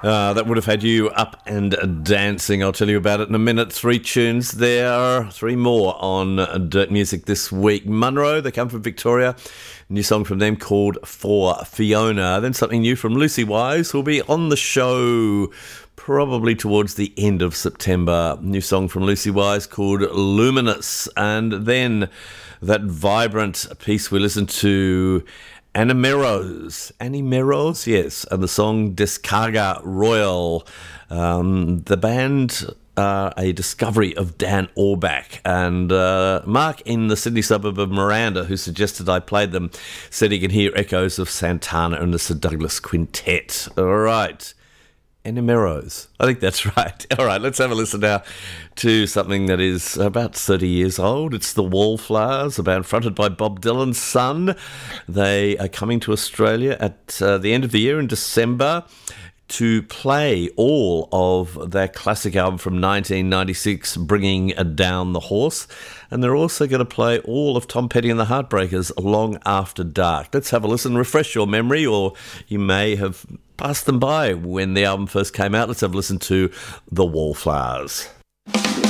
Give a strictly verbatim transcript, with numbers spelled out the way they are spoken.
Uh, that would have had you up and dancing. I'll tell you about it in a minute. Three tunes there, three more on Dirt Music this week. Munro, they come from Victoria. New song from them called For Fiona. Then something new from Lucy Wise, who'll be on the show probably towards the end of September. New song from Lucy Wise called Luminous. And then that vibrant piece we listened to, Annie Merrows. Annie Merrows, yes. And the song Descarga Royal. Um, the band are a discovery of Dan Orbach. And uh, Mark in the Sydney suburb of Miranda, who suggested I played them, said he can hear echoes of Santana and the Sir Douglas Quintet. All right. Annie Merrows. I think that's right. All right, let's have a listen now to something that is about thirty years old. It's the Wallflowers, a band fronted by Bob Dylan's son. They are coming to Australia at uh, the end of the year in December to play all of their classic album from nineteen ninety-six, Bringing Down the Horse. And they're also going to play all of Tom Petty and the Heartbreakers Long After Dark. Let's have a listen, refresh your memory, or you may have passed them by when the album first came out. Let's have a listen to The Wallflowers.